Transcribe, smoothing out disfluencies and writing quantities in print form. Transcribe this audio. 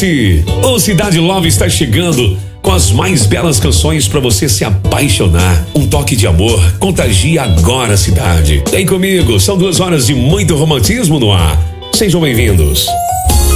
Prepare-se! O Cidade Love está chegando com as mais belas canções para você se apaixonar. Um toque de amor contagia agora a cidade. Vem comigo, são 2 horas de muito romantismo no ar. Sejam bem-vindos.